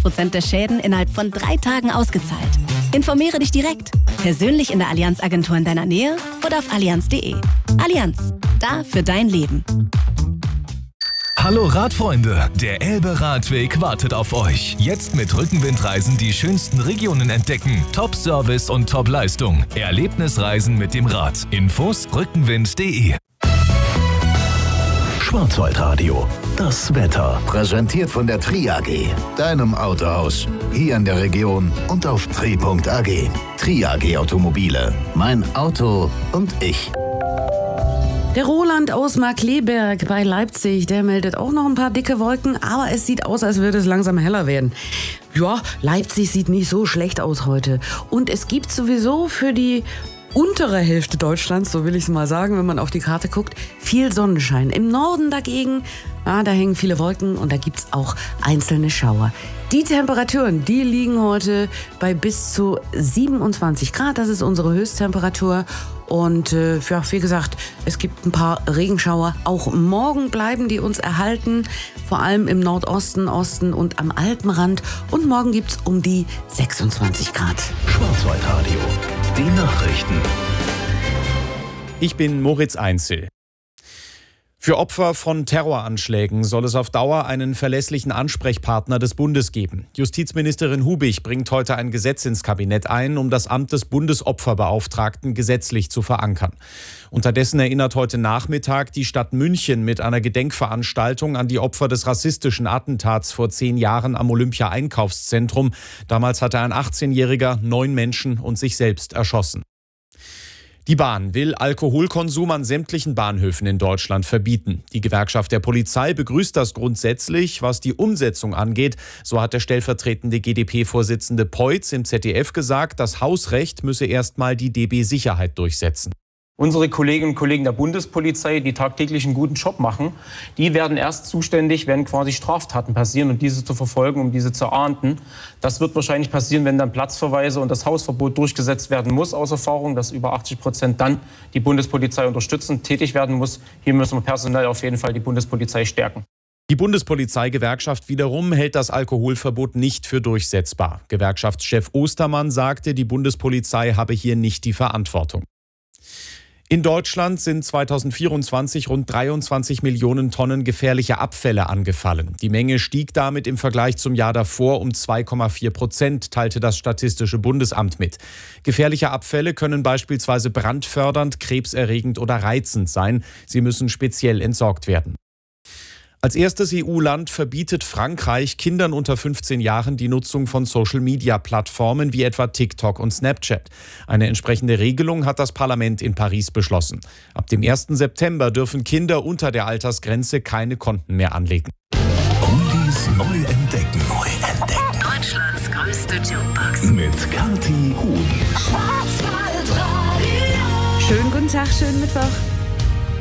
80% der Schäden innerhalb von 3 Tagen ausgezahlt. Informiere dich direkt. Persönlich in der Allianz-Agentur in deiner Nähe oder auf allianz.de. Allianz. Da für dein Leben. Hallo Radfreunde, der Elbe-Radweg wartet auf euch. Jetzt mit Rückenwindreisen die schönsten Regionen entdecken. Top-Service und Top-Leistung. Erlebnisreisen mit dem Rad. Infos rückenwind.de. Schwarzwaldradio. Das Wetter. Präsentiert von der Tri AG. Deinem Autohaus. Hier in der Region und auf tri.ag. Tri AG Automobile. Mein Auto und ich. Der Roland aus Markkleeberg bei Leipzig, der meldet auch noch ein paar dicke Wolken, aber es sieht aus, als würde es langsam heller werden. Ja, Leipzig sieht nicht so schlecht aus heute. Und es gibt sowieso für die untere Hälfte Deutschlands, so will ich es mal sagen, wenn man auf die Karte guckt, viel Sonnenschein. Im Norden dagegen, da hängen viele Wolken und da gibt es auch einzelne Schauer. Die Temperaturen, die liegen heute bei bis zu 27 Grad. Das ist unsere Höchsttemperatur. Und wie gesagt, es gibt ein paar Regenschauer. Auch morgen bleiben die uns erhalten, vor allem im Nordosten, Osten und am Alpenrand. Und morgen gibt es um die 26 Grad. Schwarzwaldradio. Die Nachrichten. Ich bin Moritz Einzel. Für Opfer von Terroranschlägen soll es auf Dauer einen verlässlichen Ansprechpartner des Bundes geben. Justizministerin Hubig bringt heute ein Gesetz ins Kabinett ein, um das Amt des Bundesopferbeauftragten gesetzlich zu verankern. Unterdessen erinnert heute Nachmittag die Stadt München mit einer Gedenkveranstaltung an die Opfer des rassistischen Attentats vor 10 Jahren am Olympia-Einkaufszentrum. Damals hatte ein 18-Jähriger 9 Menschen und sich selbst erschossen. Die Bahn will Alkoholkonsum an sämtlichen Bahnhöfen in Deutschland verbieten. Die Gewerkschaft der Polizei begrüßt das grundsätzlich. Was die Umsetzung angeht, so hat der stellvertretende GdP-Vorsitzende Peutz im ZDF gesagt, das Hausrecht müsse erstmal die DB Sicherheit durchsetzen. Unsere Kolleginnen und Kollegen der Bundespolizei, die tagtäglich einen guten Job machen, die werden erst zuständig, wenn quasi Straftaten passieren und diese zu verfolgen, um diese zu ahnden. Das wird wahrscheinlich passieren, wenn dann Platzverweise und das Hausverbot durchgesetzt werden muss, aus Erfahrung, dass über 80% dann die Bundespolizei unterstützend tätig werden muss. Hier müssen wir personell auf jeden Fall die Bundespolizei stärken. Die Bundespolizeigewerkschaft wiederum hält das Alkoholverbot nicht für durchsetzbar. Gewerkschaftschef Ostermann sagte, die Bundespolizei habe hier nicht die Verantwortung. In Deutschland sind 2024 rund 23 Millionen Tonnen gefährliche Abfälle angefallen. Die Menge stieg damit im Vergleich zum Jahr davor um 2,4%, teilte das Statistische Bundesamt mit. Gefährliche Abfälle können beispielsweise brandfördernd, krebserregend oder reizend sein. Sie müssen speziell entsorgt werden. Als erstes EU-Land verbietet Frankreich Kindern unter 15 Jahren die Nutzung von Social-Media-Plattformen wie etwa TikTok und Snapchat. Eine entsprechende Regelung hat das Parlament in Paris beschlossen. Ab dem 1. September dürfen Kinder unter der Altersgrenze keine Konten mehr anlegen. Oldies neu entdecken. Deutschlands größte Jukebox. Mit Kathi Huhn. Schönen guten Tag, schönen Mittwoch.